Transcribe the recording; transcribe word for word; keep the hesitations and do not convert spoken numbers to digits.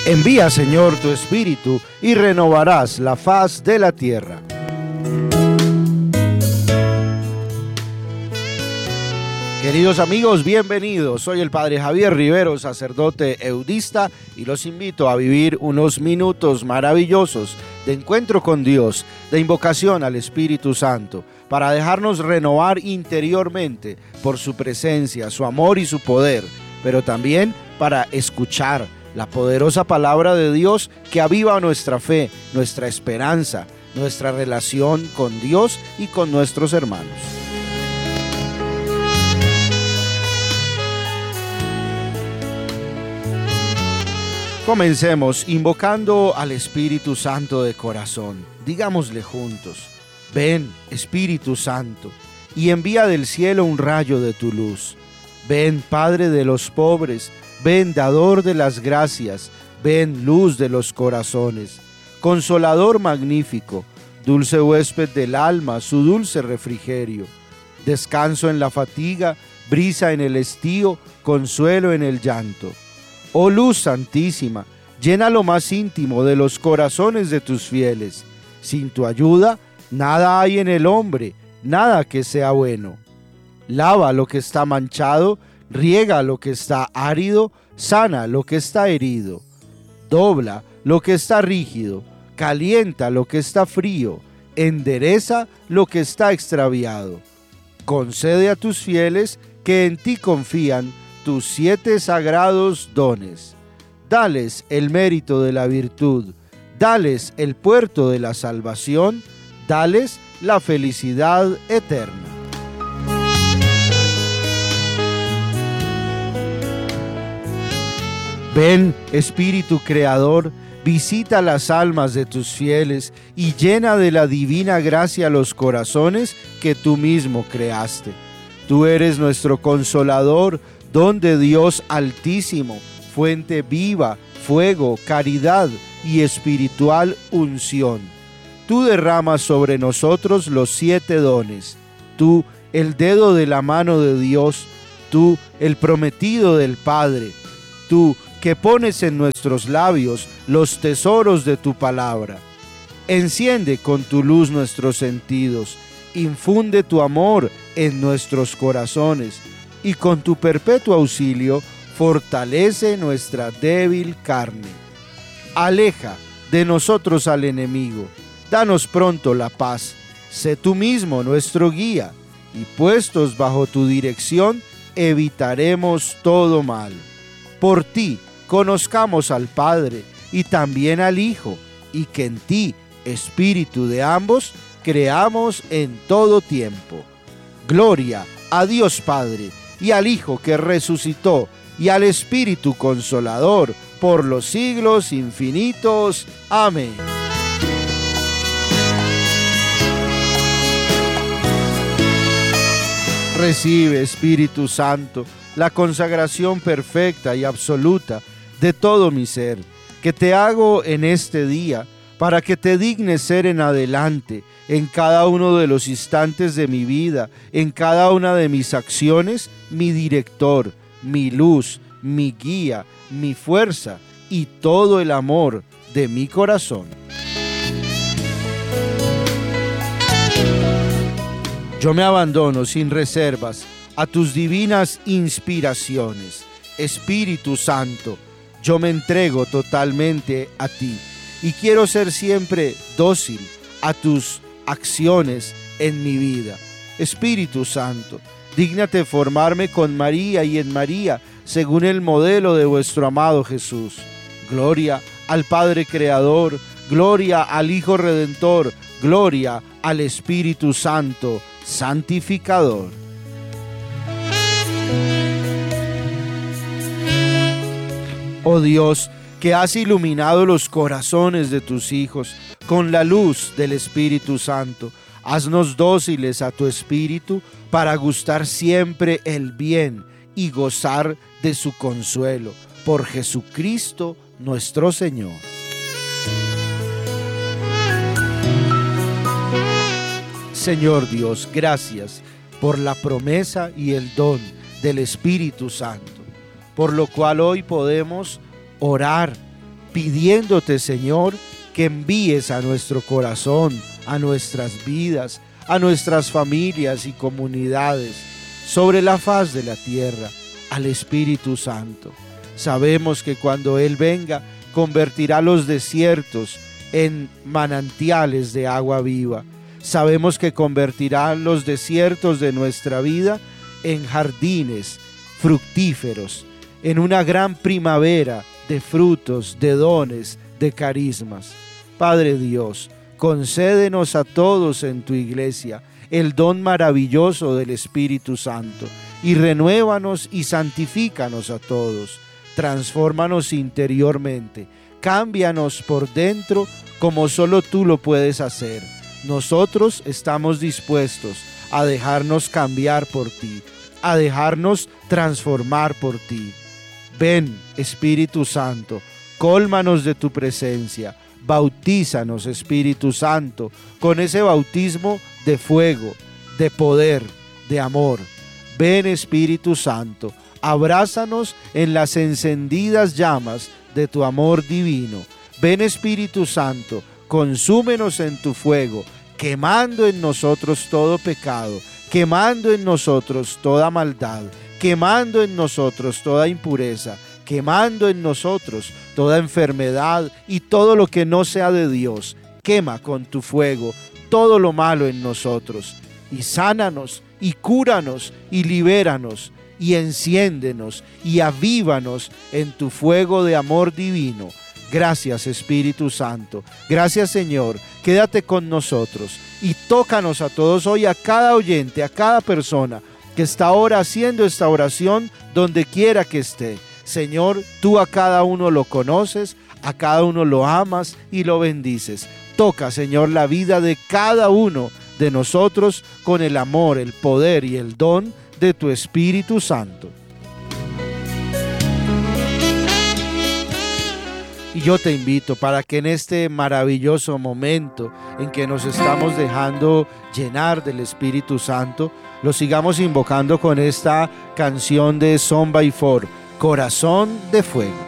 Envía, Señor, tu Espíritu y renovarás la faz de la tierra. Queridos amigos, bienvenidos. Soy el Padre Javier Rivero, sacerdote eudista, y los invito a vivir unos minutos maravillosos de encuentro con Dios, de invocación al Espíritu Santo, para dejarnos renovar interiormente por su presencia, su amor y su poder, pero también para escuchar la poderosa palabra de Dios que aviva nuestra fe, nuestra esperanza, nuestra relación con Dios y con nuestros hermanos. Comencemos invocando al Espíritu Santo de corazón. Digámosle juntos: ven, Espíritu Santo, y envía del cielo un rayo de tu luz. Ven, Padre de los pobres, ven, dador de las gracias, ven, luz de los corazones. Consolador magnífico, dulce huésped del alma, su dulce refrigerio. Descanso en la fatiga, brisa en el estío, consuelo en el llanto. Oh luz santísima, llena lo más íntimo de los corazones de tus fieles. Sin tu ayuda, nada hay en el hombre, nada que sea bueno. Lava lo que está manchado, riega lo que está árido, sana lo que está herido. Dobla lo que está rígido, calienta lo que está frío, endereza lo que está extraviado. Concede a tus fieles que en ti confían tus siete sagrados dones. Dales el mérito de la virtud, dales el puerto de la salvación, dales la felicidad eterna. Ven, Espíritu Creador, visita las almas de tus fieles y llena de la divina gracia los corazones que tú mismo creaste. Tú eres nuestro consolador, don de Dios Altísimo, fuente viva, fuego, caridad y espiritual unción. Tú derramas sobre nosotros los siete dones. Tú, el dedo de la mano de Dios. Tú, el prometido del Padre. Tú, que pones en nuestros labios los tesoros de tu palabra. Enciende con tu luz nuestros sentidos, infunde tu amor en nuestros corazones, y con tu perpetuo auxilio fortalece nuestra débil carne. Aleja de nosotros al enemigo, danos pronto la paz, sé tú mismo nuestro guía, y puestos bajo tu dirección evitaremos todo mal. Por ti conozcamos al Padre y también al Hijo, y que en ti, Espíritu de ambos, creamos en todo tiempo. Gloria a Dios Padre, y al Hijo que resucitó, y al Espíritu Consolador, por los siglos infinitos. Amén. Recibe, Espíritu Santo, la consagración perfecta y absoluta de todo mi ser, que te hago en este día, para que te dignes ser en adelante, en cada uno de los instantes de mi vida, en cada una de mis acciones, mi director, mi luz, mi guía, mi fuerza y todo el amor de mi corazón. Yo me abandono sin reservas a tus divinas inspiraciones. Espíritu Santo, yo me entrego totalmente a ti y quiero ser siempre dócil a tus acciones en mi vida. Espíritu Santo, dígnate formarme con María y en María, según el modelo de vuestro amado Jesús. Gloria al Padre Creador, gloria al Hijo Redentor, gloria al Espíritu Santo, santificador. Oh Dios, que has iluminado los corazones de tus hijos con la luz del Espíritu Santo, haznos dóciles a tu Espíritu para gustar siempre el bien y gozar de su consuelo. Por Jesucristo nuestro Señor. Señor Dios, gracias por la promesa y el don del Espíritu Santo, por lo cual hoy podemos orar pidiéndote, Señor, que envíes a nuestro corazón, a nuestras vidas, a nuestras familias y comunidades, sobre la faz de la tierra, al Espíritu Santo. Sabemos que cuando Él venga, convertirá los desiertos en manantiales de agua viva. Sabemos que convertirá los desiertos de nuestra vida en jardines fructíferos, en una gran primavera de frutos, de dones, de carismas. Padre Dios, concédenos a todos en tu iglesia el don maravilloso del Espíritu Santo y renuévanos y santifícanos a todos. Transfórmanos interiormente, cámbianos por dentro como solo tú lo puedes hacer. Nosotros estamos dispuestos a dejarnos cambiar por ti, a dejarnos transformar por ti. Ven, Espíritu Santo, cólmanos de tu presencia, bautízanos, Espíritu Santo, con ese bautismo de fuego, de poder, de amor. Ven, Espíritu Santo, abrázanos en las encendidas llamas de tu amor divino. Ven, Espíritu Santo, consúmenos en tu fuego, quemando en nosotros todo pecado, quemando en nosotros toda maldad, quemando en nosotros toda impureza, quemando en nosotros toda enfermedad y todo lo que no sea de Dios. Quema con tu fuego todo lo malo en nosotros y sánanos y cúranos y libéranos y enciéndenos y avívanos en tu fuego de amor divino. Gracias, Espíritu Santo. Gracias, Señor. Quédate con nosotros y tócanos a todos hoy, a cada oyente, a cada persona que está ahora haciendo esta oración donde quiera que esté. Señor, tú a cada uno lo conoces, a cada uno lo amas y lo bendices. Toca, Señor, la vida de cada uno de nosotros con el amor, el poder y el don de tu Espíritu Santo. Y yo te invito para que en este maravilloso momento en que nos estamos dejando llenar del Espíritu Santo, lo sigamos invocando con esta canción de Son by Four, Corazón de Fuego.